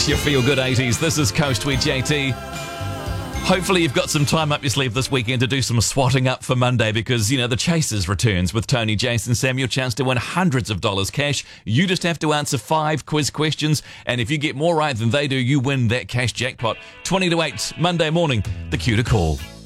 It's your Feel Good 80s. This is Coast with JT. Hopefully you've got some time up your sleeve this weekend to do some swatting up for Monday because, The Chasers returns with Tony, Jason, Sam. Your chance to win hundreds of dollars cash. You just have to answer 5 quiz questions, and if you get more right than they do, you win that cash jackpot. 20 to 8, Monday morning, the cue to call.